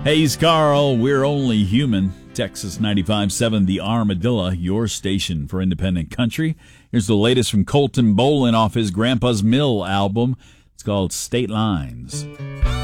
Hayes Carl, We're Only Human. Texas 95.7, The Armadillo, your station for independent country. Here's the latest from Colton Bolin off his Grandpa's Mill album. It's called State Lines.